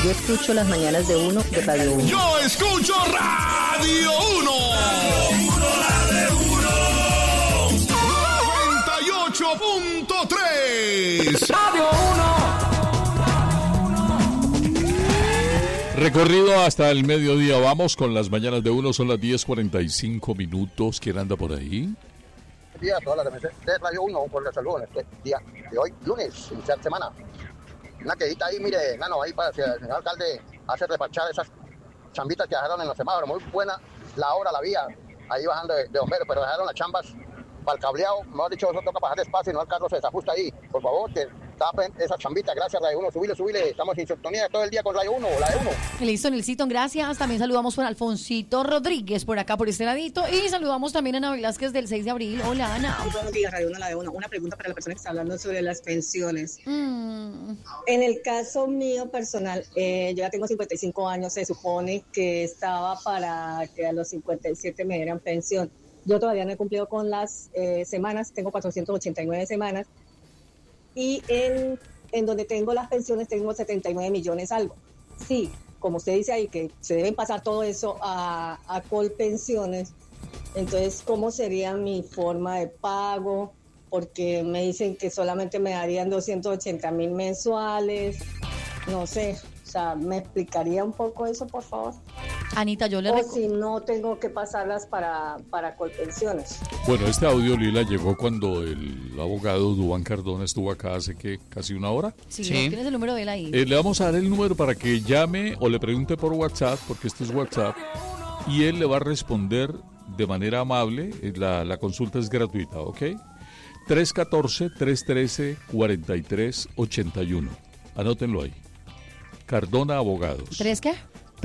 Yo escucho las mañanas de uno de Radio 1. Yo escucho Radio 1. La de 98.3. Radio 1. Recorrido hasta el mediodía. Vamos con las mañanas de uno. Son las 10:45. ¿Quién anda por ahí? Día, todas las de Radio 1, por la salud en este día de hoy, lunes, iniciar semana. Una quedita ahí, mire, Nano, ahí para que el señor alcalde hace repachar esas chambitas que dejaron en los semáforos. Muy buena la obra, la vía, ahí bajando de bomberos, pero dejaron las chambas para el cableado. Mejor dicho, eso toca bajar despacio y no el carro se desajusta ahí. Por favor, que tapen esas chambitas. Gracias, Radio 1. Subile. Estamos en sintonía todo el día con Radio 1, la de 1. Listo, Nelsito, gracias. También saludamos por Alfonsito Rodríguez por acá, por este ladito. Y saludamos también a Ana Velázquez del 6 de abril. Hola, Ana. Buenos días, Radio 1, la de 1. Una pregunta para la persona que está hablando sobre las pensiones. En el caso mío personal, yo ya tengo 55 años. Se supone que estaba para que a los 57 me dieran pensión. Yo todavía no he cumplido con las semanas. Tengo 489 semanas. Y en donde tengo las pensiones tengo 79 millones algo. Sí, como usted dice ahí, que se deben pasar todo eso a Colpensiones. Entonces, ¿cómo sería mi forma de pago? Porque me dicen que solamente me darían 280,000 mensuales. No sé, o sea, ¿me explicaría un poco eso, por favor? Anita, yo le O si no, tengo que pasarlas para Colpensiones. Bueno, este audio, Lila, llegó cuando el abogado Duván Cardona estuvo acá hace casi una hora. Sí. ¿Tienes el número de él ahí? Le vamos a dar el número para que llame o le pregunte por WhatsApp, porque este es WhatsApp, y él le va a responder de manera amable. La consulta es gratuita, ¿ok? 314-313-4381. Anótenlo ahí. Cardona Abogados. ¿Tres qué?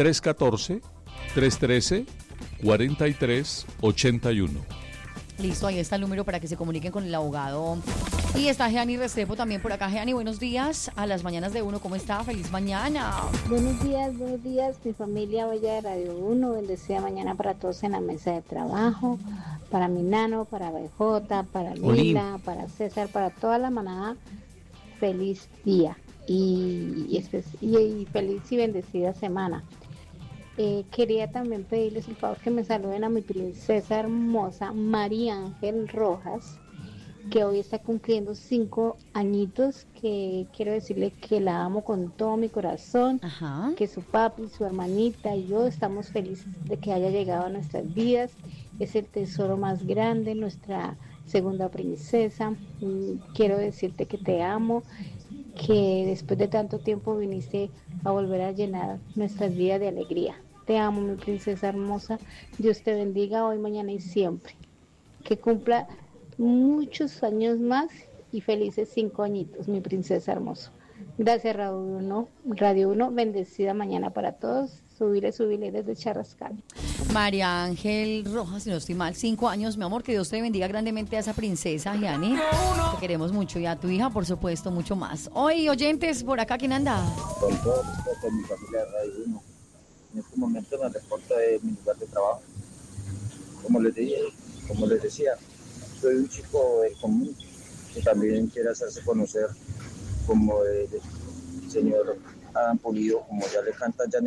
314-313-4381. Listo, ahí está el número para que se comuniquen con el abogado. Y está Jeani Restrepo también por acá. Jeani, buenos días a las mañanas de uno. ¿Cómo está? ¡Feliz mañana! Buenos días, mi familia bella de Radio 1. Bendecida mañana para todos en la mesa de trabajo. Para mi nano, para BJ, para Lila, para César, para toda la manada. Feliz día y feliz y bendecida semana. Quería también pedirles el favor que me saluden a mi princesa hermosa María Ángel Rojas, que hoy está cumpliendo 5 añitos, que quiero decirle que la amo con todo mi corazón. Ajá. Que su papi, su hermanita y yo estamos felices de que haya llegado a nuestras vidas. Es el tesoro más grande, nuestra segunda princesa. Quiero decirte que te amo, que después de tanto tiempo viniste a volver a llenar nuestras vidas de alegría. Te amo, mi princesa hermosa. Dios te bendiga hoy, mañana y siempre. Que cumpla muchos años más y felices 5 añitos, mi princesa hermosa. Gracias, Radio 1. Bendecida mañana para todos. Subile desde Charrascal. María Ángel Rojas, si no estoy mal, 5 años, mi amor. Que Dios te bendiga grandemente a esa princesa, Gianni. Te queremos mucho y a tu hija, por supuesto, mucho más. Hoy, oyentes, por acá, ¿quién anda? Con todo respeto a mi familia de Radio 1. En este momento me reporto de mi lugar de trabajo. Como les decía, soy un chico del común que también quiere hacerse conocer como el señor Adán Pulido, como ya le canta ya.